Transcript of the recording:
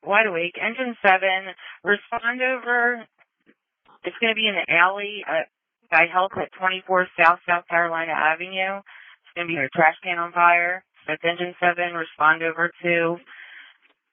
wide awake. Engine 7, respond over. It's going to be in the alley by Health at 24 South Carolina Avenue. It's going to be a trash can on fire. That's Engine 7. Respond over to